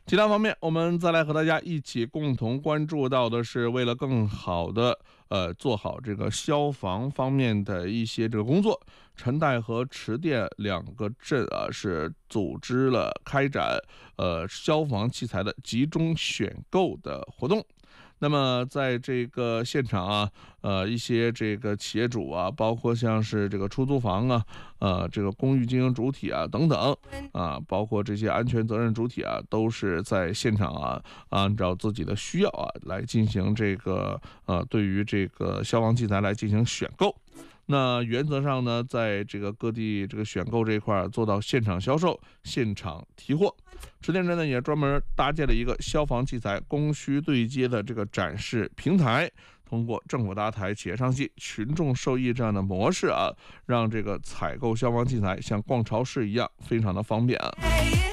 其他方面，我们再来和大家一起共同关注到的是，为了更好的做好这个消防方面的一些这个工作，陈代和池店两个镇是组织了开展消防器材的集中选购的活动。那么在这个现场一些这个企业主包括像是这个出租房这个公寓经营主体等等包括这些安全责任主体都是在现场按照自己的需要来进行这个对于这个消防器材来进行选购。那原则上呢，在这个各地这个选购这一块做到现场销售、现场提货。池店镇呢也专门搭建了一个消防器材供需对接的这个展示平台，通过政府搭台、企业上戏、群众受益这样的模式让这个采购消防器材像逛超市一样，非常的方便